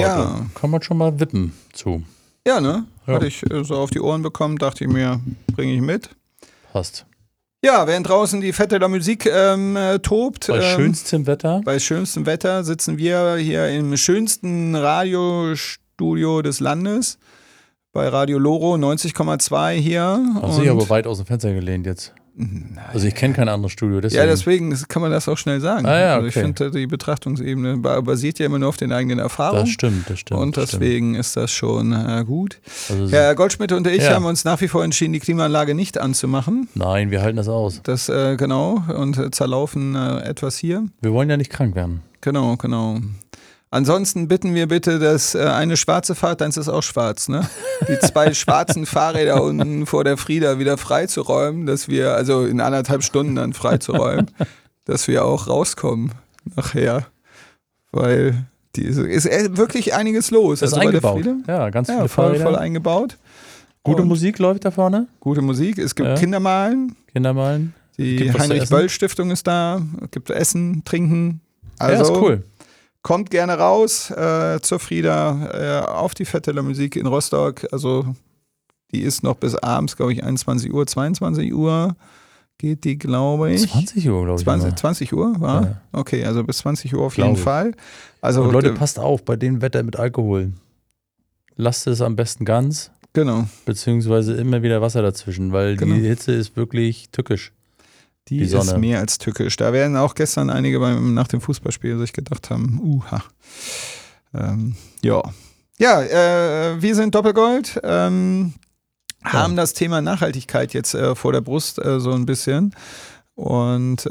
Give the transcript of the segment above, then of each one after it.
Ja. Kann man schon mal wippen zu. Ja, ne? Ja. Hatte ich so auf die Ohren bekommen, dachte ich mir, bringe ich mit. Passt. Ja, während draußen die Vetteler Musik tobt. Bei schönstem Wetter. Bei schönstem Wetter sitzen wir hier im schönsten Radiostudio des Landes. Bei Radio Loro 90,2 hier. Hast dich aber weit aus dem Fenster gelehnt jetzt. Also ich kenne kein anderes Studio. Ja, deswegen kann man das auch schnell sagen. Ja, also ich finde, die Betrachtungsebene basiert ja immer nur auf den eigenen Erfahrungen. Das stimmt. Und deswegen ist das schon gut. Also Herr Goldschmidt und ich haben uns nach wie vor entschieden, die Klimaanlage nicht anzumachen. Nein, wir halten das aus. Das, genau, und zerlaufen etwas hier. Wir wollen ja nicht krank werden. Genau. Ansonsten bitten wir bitte, dass eine schwarze Fahrt, dann ist es auch schwarz, ne? Die 2 schwarzen Fahrräder unten vor der Frieda wieder freizuräumen, dass wir, also in 1,5 Stunden dann freizuräumen, dass wir auch rauskommen nachher. Weil ist wirklich einiges los. Das ist also eingebaut. Bei der Frieda, ja, ganz viele Fahrräder. voll eingebaut. Gute Und Musik läuft da vorne. Gute Musik. Es gibt Kindermalen. Die Heinrich-Böll-Stiftung ist da. Es gibt Essen, Trinken. Also, ist cool. Kommt gerne raus zur Frieda auf die Vetteler Musik in Rostock. Also die ist noch bis abends, glaube ich, 21 Uhr, 22 Uhr geht die, glaube ich. 20 Uhr, glaube ich. 20 Uhr, war? Ja. Okay, also bis 20 Uhr auf jeden Fall. Also, und Leute, passt auf, bei dem Wetter mit Alkohol. Lasst es am besten ganz. Genau. Beziehungsweise immer wieder Wasser dazwischen, weil die Hitze ist wirklich tückisch. Die ist mehr als tückisch. Da werden auch gestern einige nach dem Fußballspiel sich gedacht haben, wir sind Doppelgold, haben das Thema Nachhaltigkeit jetzt vor der Brust so ein bisschen und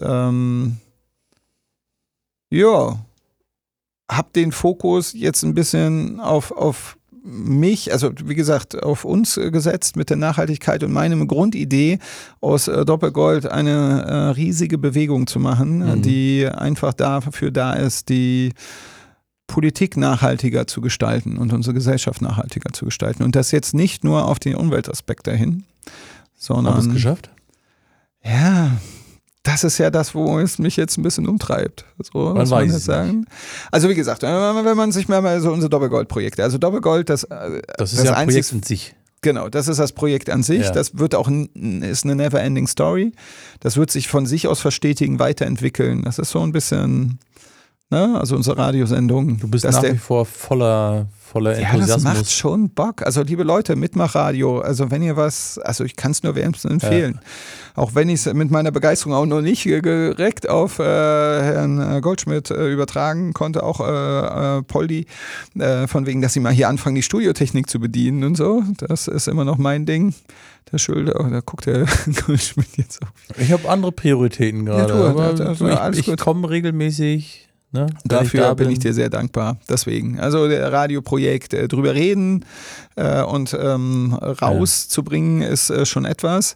hab den Fokus jetzt ein bisschen auf mich, also wie gesagt, auf uns gesetzt mit der Nachhaltigkeit und meine Grundidee aus Doppelgold eine riesige Bewegung zu machen, die einfach dafür da ist, die Politik nachhaltiger zu gestalten und unsere Gesellschaft nachhaltiger zu gestalten. Und das jetzt nicht nur auf den Umweltaspekt dahin, sondern... Haben wir es geschafft? Ja... Das ist ja das, wo es mich jetzt ein bisschen umtreibt. So, man weiß es sagen. Also wie gesagt, wenn man sich mal so unsere Doppelgold-Projekte, also Doppelgold, das ist ja ein Projekt in sich. Genau, das ist das Projekt an sich. Ja. Das wird auch ist eine never-ending Story. Das wird sich von sich aus verstetigen, weiterentwickeln. Das ist so ein bisschen, ne, also unsere Radiosendung. Du bist nach wie vor voller Enthusiasmus. Ja, das macht schon Bock. Also liebe Leute, Mitmachradio, also wenn ihr also ich kann es nur wärmstens empfehlen. Ja. Auch wenn ich es mit meiner Begeisterung auch noch nicht direkt auf Herrn Goldschmidt übertragen konnte, auch Poldi, von wegen, dass sie mal hier anfangen, die Studiotechnik zu bedienen und so. Das ist immer noch mein Ding. Der Schulde, da guckt der Goldschmidt jetzt auf. Ich habe andere Prioritäten gerade. Ja, ich komme regelmäßig. Ne? Dafür bin ich dir sehr dankbar. Deswegen, also der Radioprojekt drüber reden und rauszubringen ist schon etwas.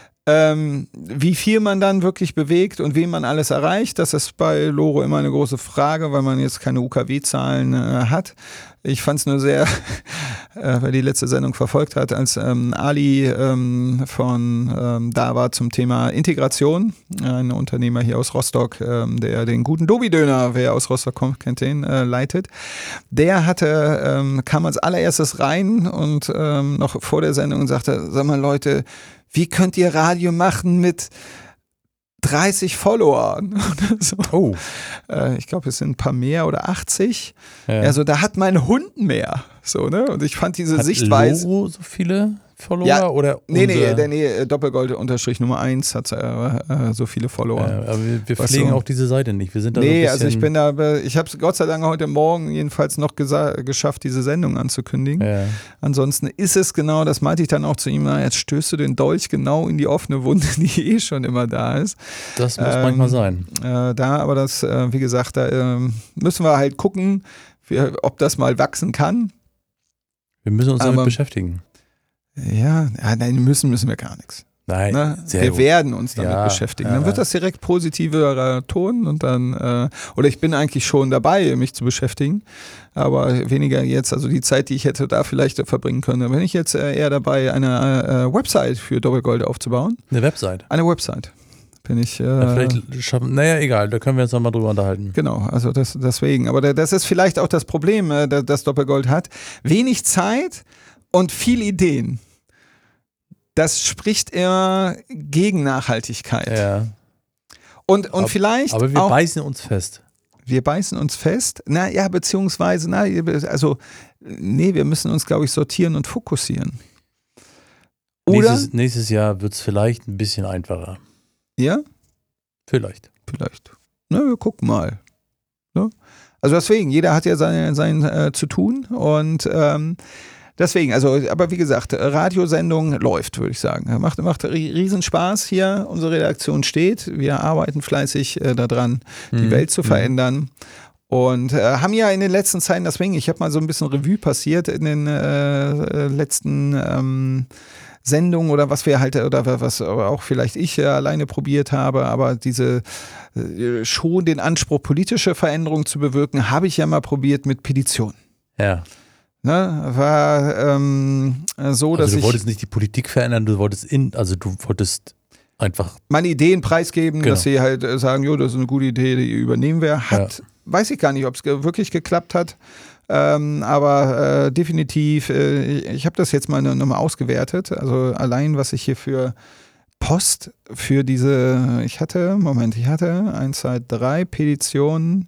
Wie viel man dann wirklich bewegt und wen man alles erreicht, das ist bei Loro immer eine große Frage, weil man jetzt keine UKW-Zahlen hat. Ich fand es nur sehr, wer die letzte Sendung verfolgt hat, als Ali da war zum Thema Integration, ein Unternehmer hier aus Rostock, der den guten Dobi-Döner, wer aus Rostock kommt, kennt den, leitet. Der kam als allererstes rein und noch vor der Sendung und sagte, sag mal Leute, wie könnt ihr Radio machen mit 30 Followern oder so? Oh. Ich glaube, es sind ein paar mehr oder 80. Ja. Also da hat mein Hund mehr. So, ne? Und ich fand diese Sichtweise. Loro so viele Follower? Ja, oder nee, Doppelgold-Unterstrich-Nummer-1 hat so viele Follower. Aber wir pflegen auch diese Seite nicht. Wir sind da so ein bisschen also ich habe es Gott sei Dank heute Morgen jedenfalls noch geschafft, diese Sendung anzukündigen. Ja. Ansonsten ist es genau, das meinte ich dann auch zu ihm, jetzt stößt du den Dolch genau in die offene Wunde, die schon immer da ist. Das muss manchmal sein. Aber das, wie gesagt, da müssen wir halt gucken, ob das mal wachsen kann. Wir müssen uns damit beschäftigen. Ja, nein, müssen wir gar nichts. Nein, ne? Wir werden uns damit beschäftigen. Dann wird das direkt positiver Ton und dann, oder ich bin eigentlich schon dabei, mich zu beschäftigen, aber weniger jetzt, also die Zeit, die ich hätte da vielleicht verbringen können. Da bin ich jetzt eher dabei, eine Website für Doppelgold aufzubauen. Eine Website? Eine Website. Bin ich. Vielleicht schaffen. Naja, egal, da können wir uns nochmal drüber unterhalten. Genau, also deswegen. Aber das ist vielleicht auch das Problem, das Doppelgold hat. Wenig Zeit und viel Ideen. Das spricht immer gegen Nachhaltigkeit. Ja. Und vielleicht. Aber wir beißen uns fest. Wir beißen uns fest. Beziehungsweise, wir müssen uns, glaube ich, sortieren und fokussieren. Oder? Nächstes Jahr wird es vielleicht ein bisschen einfacher. Ja? Vielleicht. Wir gucken mal. Ne? Also deswegen, jeder hat ja sein zu tun und deswegen, aber wie gesagt, Radiosendung läuft, würde ich sagen. Macht Riesenspaß hier. Unsere Redaktion steht. Wir arbeiten fleißig daran, die Welt zu verändern. Und haben ja in den letzten Zeiten, deswegen, ich habe mal so ein bisschen Revue passiert in den letzten Sendungen oder was wir halt, oder was auch vielleicht ich alleine probiert habe, aber diese schon den Anspruch, politische Veränderungen zu bewirken, habe ich ja mal probiert mit Petitionen. Ja. War so, dass du wolltest nicht die Politik verändern, du wolltest einfach meine Ideen preisgeben, dass sie halt sagen, das ist eine gute Idee, die übernehmen wir. Weiß ich gar nicht, ob es wirklich geklappt hat. Aber definitiv, ich habe das jetzt mal nochmal ausgewertet. Also allein, was ich hier für Post für ich hatte 1, 2, 3 Petitionen,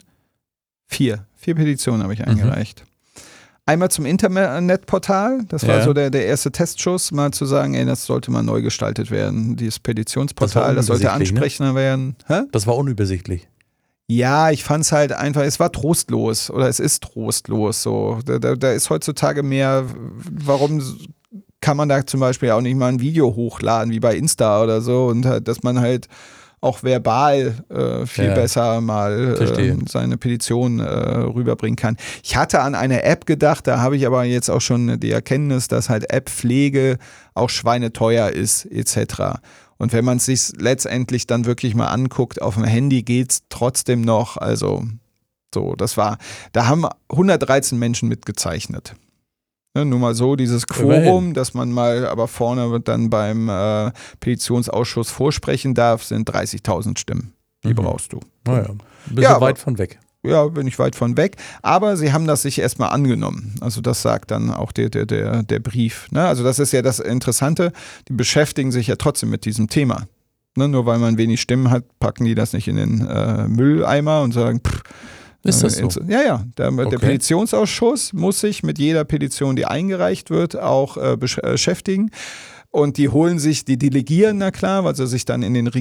4 Petitionen habe ich eingereicht. Einmal zum Internetportal, das war so der erste Testschuss, mal zu sagen, das sollte mal neu gestaltet werden, dieses Petitionsportal, das sollte ansprechender werden. Hä? Das war unübersichtlich. Ja, ich fand es halt einfach, es war trostlos oder es ist trostlos so. Da ist heutzutage mehr, warum kann man da zum Beispiel auch nicht mal ein Video hochladen wie bei Insta oder so und dass man halt auch verbal viel besser mal seine Petition rüberbringen kann. Ich hatte an eine App gedacht, da habe ich aber jetzt auch schon die Erkenntnis, dass halt App-Pflege auch schweineteuer ist etc. Und wenn man es sich letztendlich dann wirklich mal anguckt, auf dem Handy geht es trotzdem noch, also so, da haben 113 Menschen mitgezeichnet. Nur mal so, dieses Quorum, dass man mal aber vorne dann beim Petitionsausschuss vorsprechen darf, sind 30.000 Stimmen. Die brauchst du. Naja, bist du weit von weg. Ja, bin ich weit von weg. Aber sie haben das sich erstmal angenommen. Also das sagt dann auch der Brief. Ne? Also das ist ja das Interessante. Die beschäftigen sich ja trotzdem mit diesem Thema. Ne? Nur weil man wenig Stimmen hat, packen die das nicht in den Mülleimer und sagen, ist das so? Ja. Der Petitionsausschuss muss sich mit jeder Petition, die eingereicht wird, auch beschäftigen. Und die delegieren, na klar, weil sie sich dann in den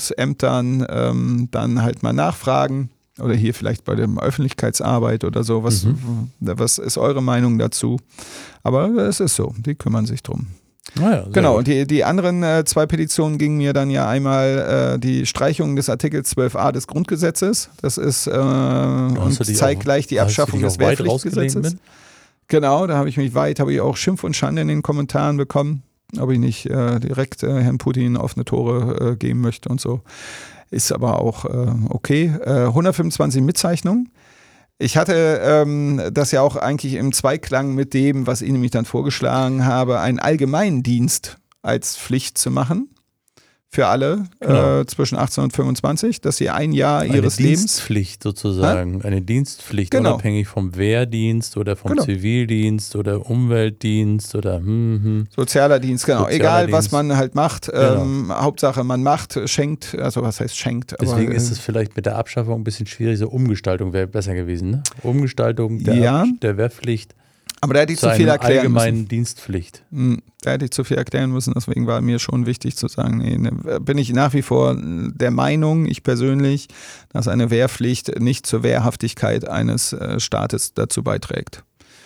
Regierungsämtern dann halt mal nachfragen. Oder hier vielleicht bei der Öffentlichkeitsarbeit oder so. Was ist eure Meinung dazu? Aber es ist so, die kümmern sich drum. Genau, und die anderen 2 Petitionen gingen mir dann ja einmal die Streichung des Artikels 12a des Grundgesetzes. Das ist und zeitgleich die Abschaffung des Wehrpflichtgesetzes. Genau, da habe ich auch Schimpf und Schande in den Kommentaren bekommen, ob ich nicht direkt Herrn Putin offene Tore geben möchte und so. Ist aber auch okay. 125 Mitzeichnungen. Ich hatte das ja auch eigentlich im Zweiklang mit dem, was ich nämlich dann vorgeschlagen habe, einen Allgemeindienst als Pflicht zu machen. Für alle zwischen 18 und 25, dass sie ein Jahr ihres Lebens... Eine Dienstpflicht sozusagen, eine Dienstpflicht, unabhängig vom Wehrdienst oder vom Zivildienst oder Umweltdienst oder Sozialer Dienst, genau. Egal, was man halt macht, Hauptsache man macht, schenkt, also was heißt schenkt. Deswegen ist es vielleicht mit der Abschaffung ein bisschen schwierig, so Umgestaltung wäre besser gewesen, ne? Umgestaltung der Wehrpflicht. Aber da hätte ich zu viel erklären allgemeinen müssen. Dienstpflicht. Da hätte ich zu viel erklären müssen, deswegen war mir schon wichtig zu sagen, bin ich nach wie vor der Meinung, ich persönlich, dass eine Wehrpflicht nicht zur Wehrhaftigkeit eines Staates dazu beiträgt.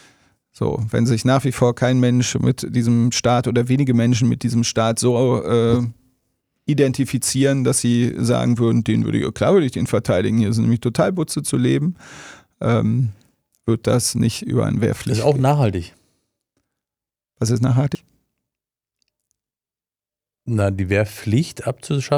So, wenn sich nach wie vor kein Mensch mit diesem Staat oder wenige Menschen mit diesem Staat so identifizieren, dass sie sagen würden, würde ich den verteidigen, hier ist nämlich total Butze zu leben, wird das nicht über ein Wehrpflicht. Das ist auch nachhaltig. Was ist nachhaltig? Na, die Wehrpflicht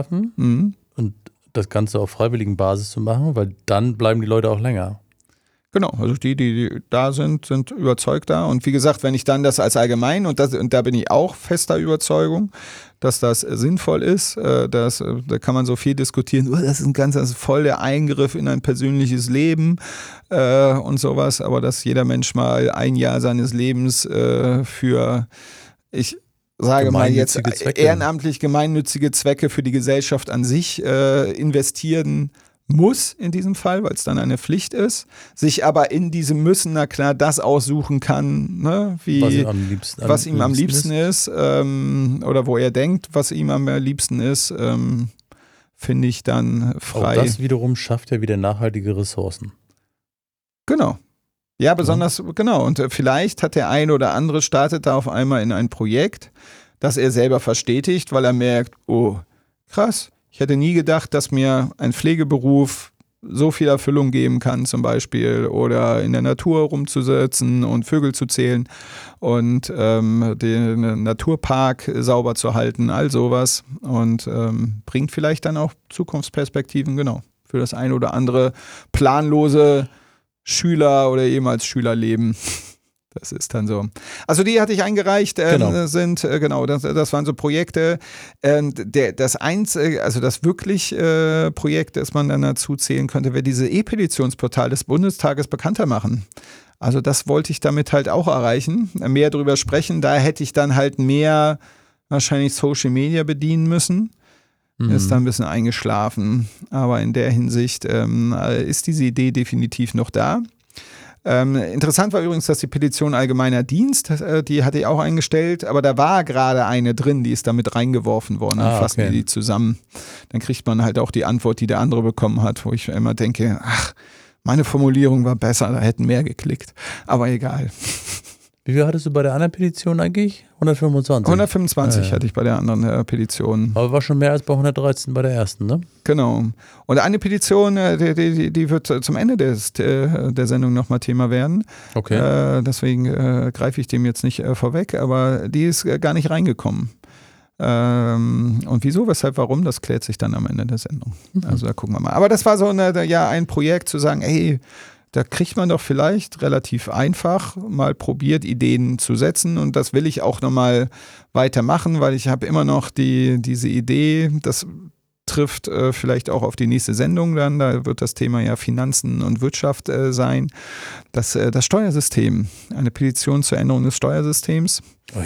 abzuschaffen und das Ganze auf freiwilligen Basis zu machen, weil dann bleiben die Leute auch länger. Genau, also die da sind überzeugt da. Und wie gesagt, wenn ich dann das als allgemein, und da bin ich auch fester Überzeugung, dass das sinnvoll ist, da kann man so viel diskutieren, das ist das ist voll der Eingriff in ein persönliches Leben und sowas, aber dass jeder Mensch mal ein Jahr seines Lebens für, ich sage mal jetzt, ehrenamtlich gemeinnützige Zwecke für die Gesellschaft an sich investieren muss in diesem Fall, weil es dann eine Pflicht ist, sich aber in diesem Müssen, na klar, das aussuchen kann, ne, was ihm am liebsten ist oder wo er denkt, was ihm am liebsten ist, finde ich dann frei. Auch das wiederum schafft ja wieder nachhaltige Ressourcen. Genau. Ja, besonders, genau. Und vielleicht hat der eine oder andere startet da auf einmal in ein Projekt, das er selber verstetigt, weil er merkt, oh, krass, ich hätte nie gedacht, dass mir ein Pflegeberuf so viel Erfüllung geben kann zum Beispiel oder in der Natur rumzusitzen und Vögel zu zählen und den Naturpark sauber zu halten, all sowas und bringt vielleicht dann auch Zukunftsperspektiven, genau, für das ein oder andere planlose Schüler- oder ehemals Schülerleben. Das ist dann so. Also die hatte ich eingereicht, das waren so Projekte. Das wirklich Projekt, das man dann dazu zählen könnte, wäre diese E-Petitionsportal des Bundestages bekannter machen. Also das wollte ich damit halt auch erreichen, mehr drüber sprechen. Da hätte ich dann halt mehr wahrscheinlich Social Media bedienen müssen. Ist da ein bisschen eingeschlafen. Aber in der Hinsicht ist diese Idee definitiv noch da. Interessant war übrigens, dass die Petition Allgemeiner Dienst, die hatte ich auch eingestellt, aber da war gerade eine drin, die ist damit reingeworfen worden. Dann fassen wir die zusammen. Dann kriegt man halt auch die Antwort, die der andere bekommen hat, wo ich immer denke, ach, meine Formulierung war besser, da hätten mehr geklickt. Aber egal. Wie viel hattest du bei der anderen Petition eigentlich? 125? 125 hatte ich bei der anderen Petition. Aber war schon mehr als bei 113 bei der ersten, ne? Genau. Und eine Petition, die wird zum Ende der Sendung nochmal Thema werden. Okay. Deswegen greife ich dem jetzt nicht vorweg, aber die ist gar nicht reingekommen. Und wieso, weshalb, warum, das klärt sich dann am Ende der Sendung. Also da gucken wir mal. Aber das war so ein Projekt zu sagen, ey, da kriegt man doch vielleicht relativ einfach mal probiert, Ideen zu setzen und das will ich auch nochmal weitermachen, weil ich habe immer noch diese Idee, das trifft vielleicht auch auf die nächste Sendung dann, da wird das Thema ja Finanzen und Wirtschaft sein, das Steuersystem, eine Petition zur Änderung des Steuersystems.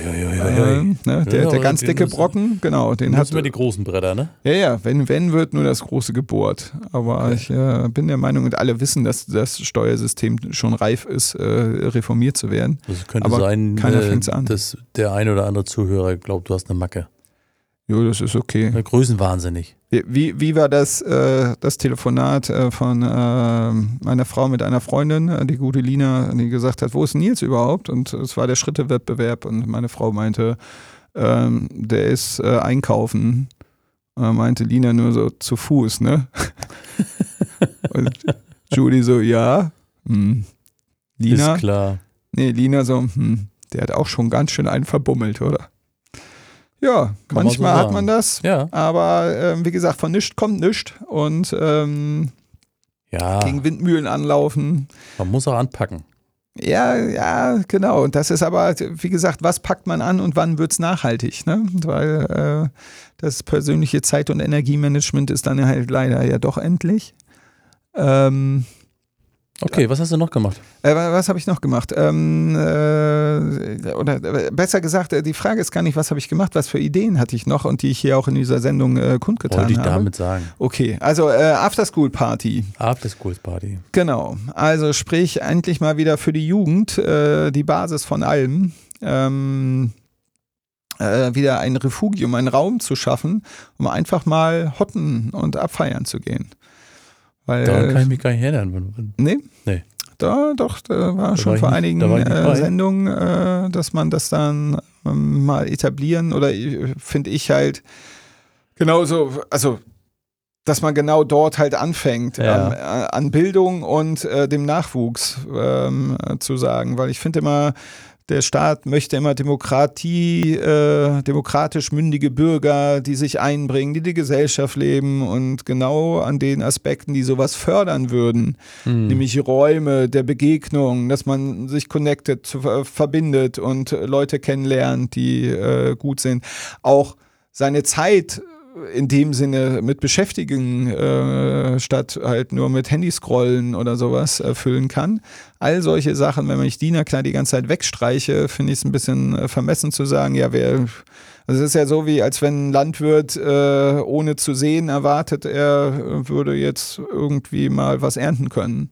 Der ganz dicke Brocken, genau. Den müssen wir die großen Bretter, ne? Ja, wenn wird nur das Große gebohrt. Aber ich bin der Meinung, und alle wissen, dass das Steuersystem schon reif ist, reformiert zu werden. Also es könnte aber sein, keiner fängt's an. dass der ein oder andere Zuhörer glaubt, du hast eine Macke. Jo, das ist okay. Größenwahnsinnig. Wie war das Telefonat von meiner Frau mit einer Freundin, die gute Lina, die gesagt hat, wo ist Nils überhaupt? Und es war der Schrittewettbewerb und meine Frau meinte, der ist einkaufen. Meinte Lina nur so zu Fuß, ne? Und Judy so, ja. Lina? Ist klar. Nee, Lina so, der hat auch schon ganz schön einen verbummelt, oder? Ja, kann manchmal man so hat man das, ja. Aber wie gesagt, von nichts kommt nichts und gegen Windmühlen anlaufen. Man muss auch anpacken. Ja, genau. Und das ist aber, wie gesagt, was packt man an und wann wird es nachhaltig? Ne? Weil das persönliche Zeit- und Energiemanagement ist dann halt leider ja doch endlich. Okay, was hast du noch gemacht? Was habe ich noch gemacht? Oder besser gesagt, die Frage ist gar nicht, was habe ich gemacht, was für Ideen hatte ich noch und die ich hier auch in dieser Sendung kundgetan habe. Wollte ich damit sagen. Okay, also After-School-Party. After-School-Party. Genau, also sprich endlich mal wieder für die Jugend, die Basis von allem. Wieder ein Refugium, einen Raum zu schaffen, um einfach mal hotten und abfeiern zu gehen. Weil, daran kann ich mich gar nicht erinnern. Nee? Nee. Da war schon vor einigen Sendungen, dass man das dann mal etablieren oder finde ich halt genauso, also dass man genau dort halt anfängt, an Bildung und dem Nachwuchs zu sagen, weil ich finde immer, der Staat möchte immer demokratisch mündige Bürger, die sich einbringen, die Gesellschaft leben und genau an den Aspekten, die sowas fördern würden, nämlich Räume der Begegnung, dass man sich connected, verbindet und Leute kennenlernt, die gut sind, auch seine Zeit in dem Sinne mit Beschäftigen statt halt nur mit Handyscrollen oder sowas füllen kann. All solche Sachen, wenn ich die klar die ganze Zeit wegstreiche, finde ich es ein bisschen vermessen zu sagen, ja, also es ist ja so, wie als wenn ein Landwirt ohne zu sehen erwartet, er würde jetzt irgendwie mal was ernten können.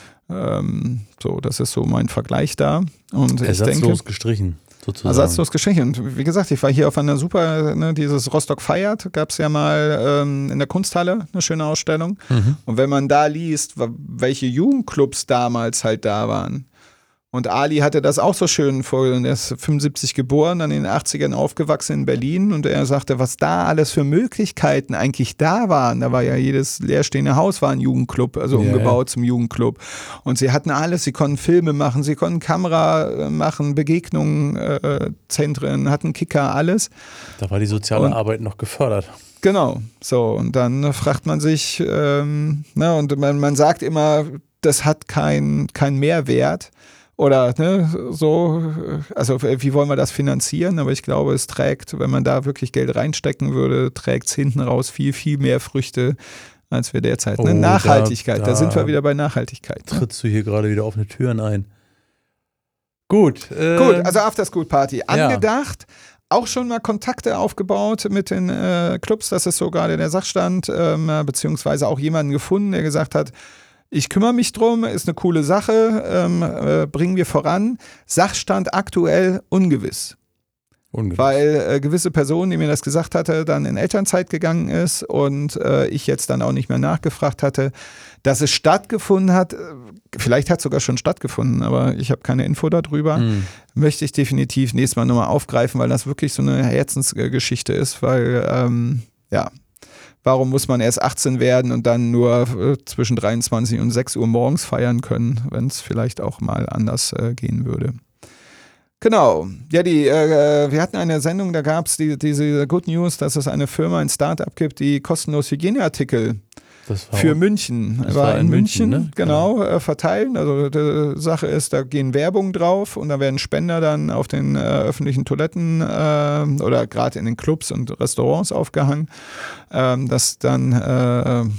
So, das ist so mein Vergleich da. Und ersatzlos gestrichen. Sozusagen. Ersatzlos gestrichen. Und wie gesagt, ich war hier auf einer dieses Rostock feiert, gab es ja mal in der Kunsthalle eine schöne Ausstellung. Und wenn man da liest, welche Jugendclubs damals halt da waren, und Ali hatte das auch so schön vor, er ist 75 geboren, dann in den 80ern aufgewachsen in Berlin und er sagte, was da alles für Möglichkeiten eigentlich da waren. Da war ja jedes leerstehende Haus war ein Jugendclub, also umgebaut zum Jugendclub. Und sie hatten alles, sie konnten Filme machen, sie konnten Kamera machen, Begegnungen, Zentren, hatten Kicker, alles. Da war die soziale Arbeit noch gefördert. Genau, so und dann fragt man sich, und man sagt immer, das hat kein Mehrwert. Oder so, also wie wollen wir das finanzieren? Aber ich glaube, es trägt, wenn man da wirklich Geld reinstecken würde, trägt es hinten raus viel, viel mehr Früchte, als wir derzeit. Nachhaltigkeit, da sind wir wieder bei Nachhaltigkeit. Trittst du hier gerade wieder offene Türen ein. Gut, also After School Party. Angedacht, auch schon mal Kontakte aufgebaut mit den Clubs, das ist so gerade der Sachstand, beziehungsweise auch jemanden gefunden, der gesagt hat, ich kümmere mich drum, ist eine coole Sache, bringen wir voran. Sachstand aktuell ungewiss. Weil gewisse Person, die mir das gesagt hatte, dann in Elternzeit gegangen ist und ich jetzt dann auch nicht mehr nachgefragt hatte, dass es stattgefunden hat. Vielleicht hat es sogar schon stattgefunden, aber ich habe keine Info darüber. Möchte ich definitiv nächstes Mal nochmal aufgreifen, weil das wirklich so eine Herzensgeschichte ist, weil warum muss man erst 18 werden und dann nur zwischen 23 und 6 Uhr morgens feiern können, wenn es vielleicht auch mal anders gehen würde? Genau. Ja, wir hatten eine Sendung, da gab es diese Good News, dass es eine Firma, ein Startup gibt, die kostenlos Hygieneartikel für München. Das war in München, ne? Genau, verteilen. Also die Sache ist, da gehen Werbung drauf und da werden Spender dann auf den öffentlichen Toiletten oder gerade in den Clubs und Restaurants aufgehangen, dass dann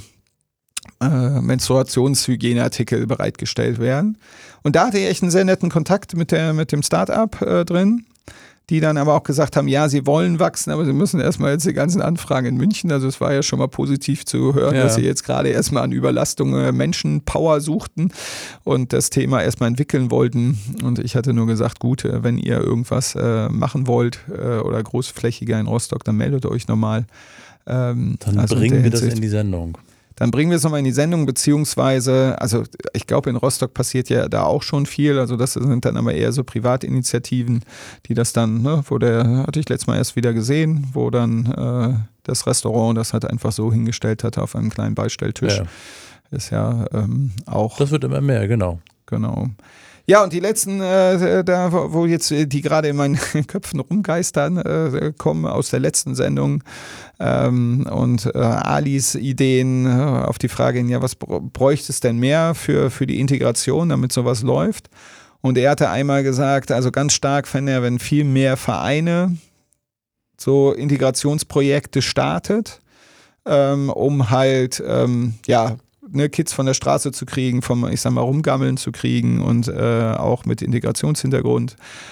Menstruationshygieneartikel bereitgestellt werden. Und da hatte ich echt einen sehr netten Kontakt mit dem Start-up drin, die dann aber auch gesagt haben, ja, sie wollen wachsen, aber sie müssen erstmal jetzt die ganzen Anfragen in München, also es war ja schon mal positiv zu hören, dass sie jetzt gerade erstmal an Überlastung Menschenpower suchten und das Thema erstmal entwickeln wollten. Und ich hatte nur gesagt, gut, wenn ihr irgendwas machen wollt oder großflächiger in Rostock, dann meldet euch nochmal. Dann bringen wir das in die Sendung. Dann bringen wir es nochmal in die Sendung, beziehungsweise, also ich glaube, in Rostock passiert ja da auch schon viel, also das sind dann aber eher so Privatinitiativen, die das dann, hatte ich letztes Mal erst wieder gesehen, wo dann das Restaurant das halt einfach so hingestellt hat auf einem kleinen Beistelltisch. Ist ja auch... Das wird immer mehr, genau. Genau. Ja, und die letzten, wo jetzt die gerade in meinen Köpfen rumgeistern, kommen aus der letzten Sendung und Alis Ideen auf die Frage hin, ja, was bräuchte es denn mehr für die Integration, damit sowas läuft? Und er hatte einmal gesagt, also ganz stark fände er, wenn viel mehr Vereine so Integrationsprojekte startet, um halt, Kids von der Straße zu kriegen, vom, ich sag mal, Rumgammeln zu kriegen und auch mit Integrationshintergrund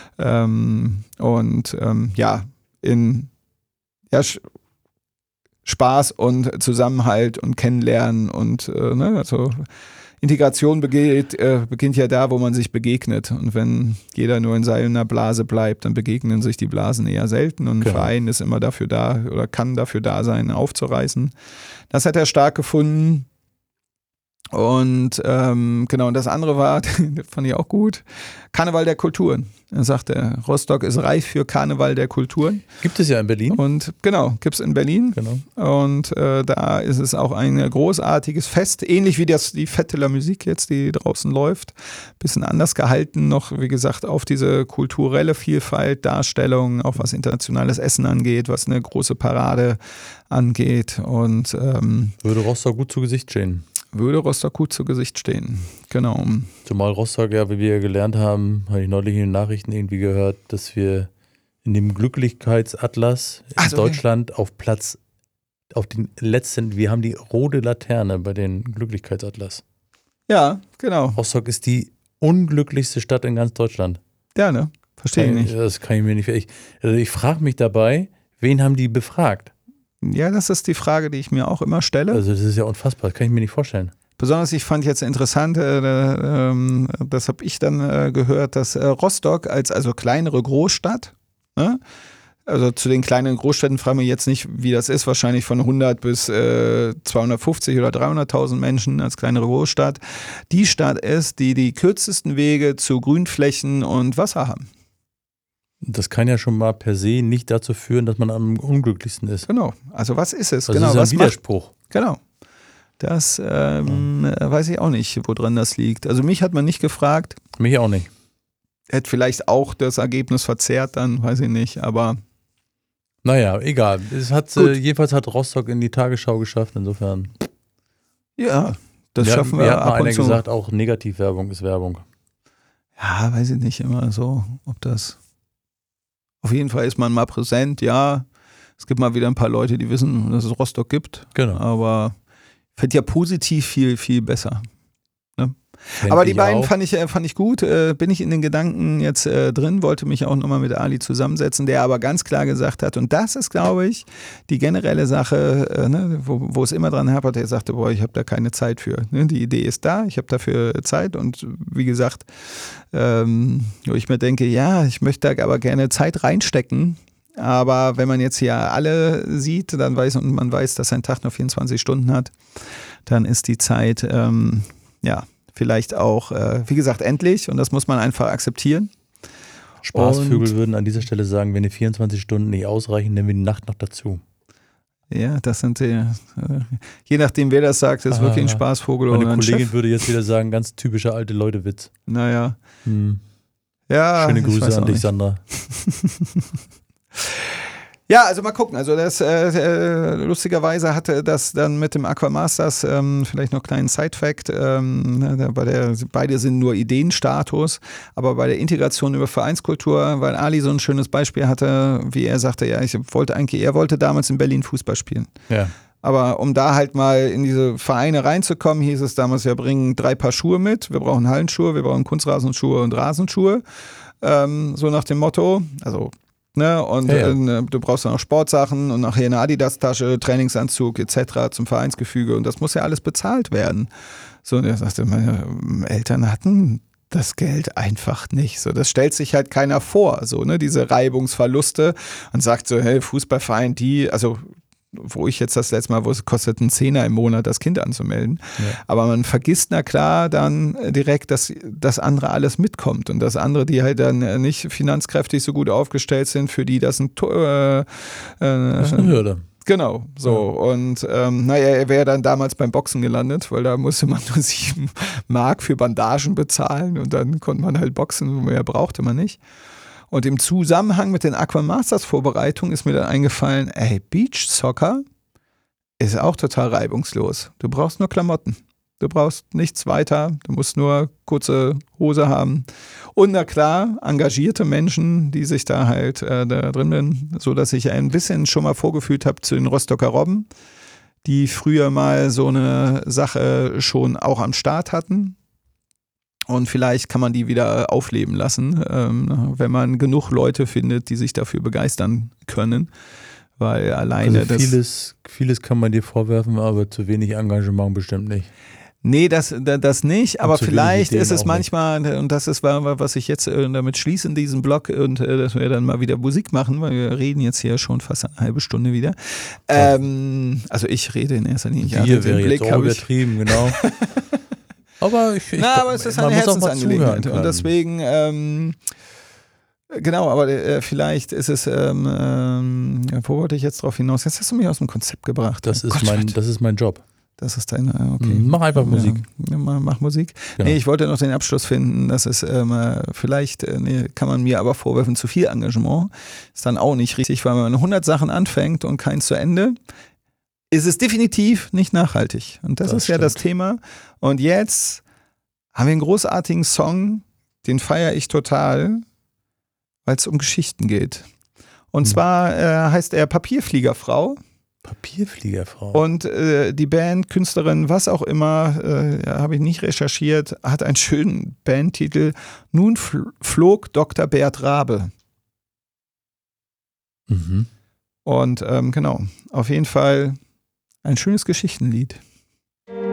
Spaß und Zusammenhalt und Kennenlernen und also Integration beginnt ja da, wo man sich begegnet. Und wenn jeder nur in seiner Blase bleibt, dann begegnen sich die Blasen eher selten. Und ein Verein ist immer dafür da oder kann dafür da sein, aufzureißen. Das hat er stark gefunden. Und genau, und das andere war, das fand ich auch gut, Karneval der Kulturen. Er sagte, Rostock ist reif für Karneval der Kulturen. Gibt es ja in Berlin. Und genau, gibt es in Berlin. Genau. Und da ist es auch ein großartiges Fest, ähnlich wie die Fête de la Musique jetzt, die draußen läuft. Bisschen anders gehalten noch, wie gesagt, auf diese kulturelle Vielfalt, Darstellung, auch was internationales Essen angeht, was eine große Parade angeht. Und würde Rostock gut zu Gesicht stehen. Würde Rostock gut zu Gesicht stehen, genau. Zumal Rostock, ja, wie wir gelernt haben, habe ich neulich in den Nachrichten irgendwie gehört, dass wir in dem Glücklichkeitsatlas in Deutschland auf den letzten, wir haben die rote Laterne bei den Glücklichkeitsatlas. Ja, genau. Rostock ist die unglücklichste Stadt in ganz Deutschland. Ja, ne? Verstehe ich nicht. Das kann ich mir nicht. Ich frage mich dabei, wen haben die befragt? Ja, das ist die Frage, die ich mir auch immer stelle. Also das ist ja unfassbar, das kann ich mir nicht vorstellen. Besonders, ich fand jetzt interessant, das habe ich dann gehört, dass Rostock als kleinere Großstadt, ne? Also zu den kleinen Großstädten fragen wir jetzt nicht, wie das ist, wahrscheinlich von 100 bis 250 oder 300.000 Menschen als kleinere Großstadt, die Stadt ist, die kürzesten Wege zu Grünflächen und Wasser haben. Das kann ja schon mal per se nicht dazu führen, dass man am unglücklichsten ist. Genau. Also was ist es? Also genau, das ist ein Widerspruch. Genau. Das weiß ich auch nicht, woran das liegt. Also mich hat man nicht gefragt. Mich auch nicht. Hätte vielleicht auch das Ergebnis verzerrt dann, weiß ich nicht, aber naja, egal. Jedenfalls hat Rostock in die Tagesschau geschafft, insofern. Ja, das schaffen wir. Mir hat mal einer gesagt, auch Negativwerbung ist Werbung. Ja, weiß ich nicht immer so, ob das. Auf jeden Fall ist man mal präsent, ja. Es gibt mal wieder ein paar Leute, die wissen, dass es Rostock gibt. Genau. Aber ich finde ja positiv viel, viel besser. Ne? Aber die beiden fand ich gut. Bin ich in den Gedanken jetzt drin, wollte mich auch nochmal mit Ali zusammensetzen, der aber ganz klar gesagt hat, und das ist, glaube ich, die generelle Sache, ne, wo es immer dran hapert, der sagte, boah, ich habe da keine Zeit für. Ne? Die Idee ist da, ich habe dafür Zeit und wie gesagt, wo ich mir denke, ja, ich möchte da aber gerne Zeit reinstecken. Aber wenn man jetzt hier alle sieht, dann man weiß, dass ein Tag nur 24 Stunden hat, dann ist die Zeit, vielleicht auch, wie gesagt, endlich und das muss man einfach akzeptieren. Spaßvögel würden an dieser Stelle sagen, wenn die 24 Stunden nicht ausreichen, nehmen wir die Nacht noch dazu. Ja, das sind je nachdem, wer das sagt, ist wirklich ein Spaßvogel. Meine Kollegin würde jetzt wieder sagen, ganz typischer alte Leute-Witz. Naja. Ja, schöne Grüße an dich, Sandra. Ja, also mal gucken. Also das lustigerweise hatte das dann mit dem Aquamasters vielleicht noch einen kleinen Side-Fact. Beide sind nur Ideenstatus, aber bei der Integration über Vereinskultur, weil Ali so ein schönes Beispiel hatte, wie er sagte, ja, er wollte damals in Berlin Fußball spielen. Ja. Aber um da halt mal in diese Vereine reinzukommen, hieß es damals, wir bringen 3 Paar Schuhe mit. Wir brauchen Hallenschuhe, wir brauchen Kunstrasenschuhe und Rasenschuhe. So nach dem Motto, also ne, und du brauchst dann auch Sportsachen und nachher eine Adidas-Tasche, Trainingsanzug etc. zum Vereinsgefüge und das muss ja alles bezahlt werden. So, und er sagte, meine Eltern hatten das Geld einfach nicht. So, das stellt sich halt keiner vor, so, ne, diese Reibungsverluste und sagt so, hey, Fußballverein, wo ich jetzt das letzte Mal, wo es kostet einen Zehner im Monat, das Kind anzumelden. Ja. Aber man vergisst, na klar, dann direkt, dass das andere alles mitkommt und das andere, die halt dann nicht finanzkräftig so gut aufgestellt sind, für die das das ist eine Hürde. Genau, so. Ja. Und er wäre dann damals beim Boxen gelandet, weil da musste man nur 7 Mark für Bandagen bezahlen und dann konnte man halt boxen, mehr brauchte man nicht. Und im Zusammenhang mit den Aquamasters-Vorbereitungen ist mir dann eingefallen, Beach Soccer ist auch total reibungslos. Du brauchst nur Klamotten. Du brauchst nichts weiter. Du musst nur kurze Hose haben. Und na klar, engagierte Menschen, die sich da halt da drin sind, so dass ich ein bisschen schon mal vorgefühlt habe zu den Rostocker Robben, die früher mal so eine Sache schon auch am Start hatten. Und vielleicht kann man die wieder aufleben lassen, wenn man genug Leute findet, die sich dafür begeistern können. Weil alleine vieles kann man dir vorwerfen, aber zu wenig Engagement bestimmt nicht. Nee, das nicht, aber vielleicht ist es manchmal, nicht. und das ist, was ich jetzt damit schließe in diesem Blog, und dass wir dann mal wieder Musik machen, weil wir reden jetzt hier schon fast eine halbe Stunde wieder. Also ich rede in erster Linie. Hier wäre jetzt auch übertrieben, genau. Aber aber es ist eine Herzensangelegenheit und deswegen, genau, aber vielleicht ist es, wo wollte ich jetzt drauf hinaus? Jetzt hast du mich aus dem Konzept gebracht. Das ist mein Job. Das ist dein, okay. Mach einfach Musik. Ja, mach Musik. Genau. Nee, ich wollte noch den Abschluss finden, dass es vielleicht, kann man mir aber vorwerfen, zu viel Engagement. Ist dann auch nicht richtig, weil man 100 Sachen anfängt und keins zu Ende, ist es definitiv nicht nachhaltig. Und das ist stimmt. Ja das Thema. Und jetzt haben wir einen großartigen Song, den feiere ich total, weil es um Geschichten geht. Und zwar heißt er Papierfliegerfrau. Papierfliegerfrau. Und die Band, Künstlerin, was auch immer, habe ich nicht recherchiert, hat einen schönen Bandtitel. Nun flog Dr. Bert Rabe. Mhm. Und genau, auf jeden Fall ein schönes Geschichtenlied.